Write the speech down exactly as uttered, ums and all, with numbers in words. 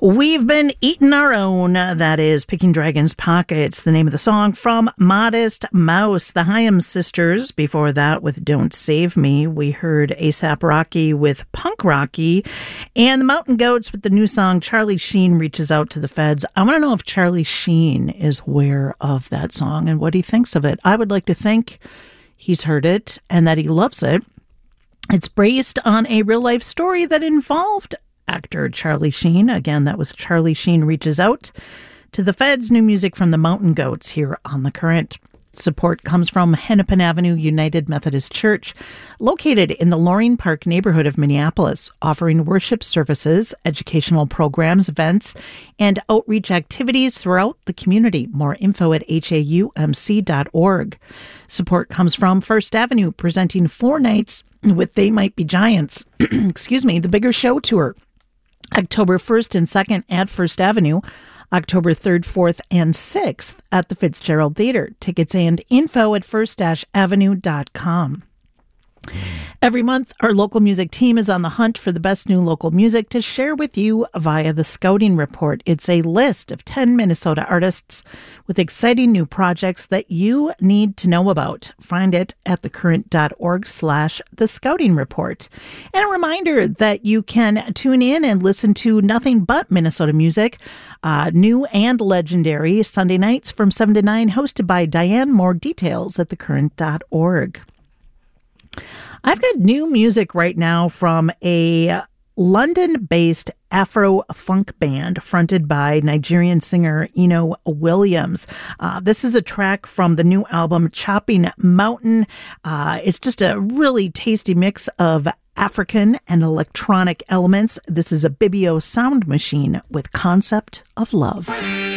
We've been eating our own. That is Picking Dragon's Pockets, the name of the song from Modest Mouse. The Hyams Sisters, before that with Don't Save Me. We heard A$AP Rocky with Punk Rocky. And the Mountain Goats with the new song Charlie Sheen Reaches Out to the Feds. I want to know if Charlie Sheen is aware of that song and what he thinks of it. I would like to think he's heard it and that he loves it. It's based on a real-life story that involved actor Charlie Sheen. Again, that was Charlie Sheen Reaches Out to the Feds. New music from the Mountain Goats here on The Current. Support comes from Hennepin Avenue United Methodist Church, located in the Loring Park neighborhood of Minneapolis, offering worship services, educational programs, events, and outreach activities throughout the community. More info at H A U M C dot org. Support comes from First Avenue, presenting four nights with They Might Be Giants. Excuse me, the Bigger Show Tour. October first and second at First Avenue, October third, fourth, and sixth at the Fitzgerald Theater. Tickets and info at first avenue dot com. Every month, our local music team is on the hunt for the best new local music to share with you via the Scouting Report. It's a list of ten Minnesota artists with exciting new projects that you need to know about. Find it at thecurrent.org slash the Scouting Report. And a reminder that you can tune in and listen to nothing but Minnesota music, uh, new and legendary, Sunday nights from seven to nine, hosted by Diane Moore. Details at thecurrent dot org. I've got new music right now from a London-based Afro-funk band fronted by Nigerian singer Eno Williams. Uh, this is a track from the new album Chopping Mountain. Uh, it's just a really tasty mix of African and electronic elements. This is a Bibio sound machine with Concept of Love.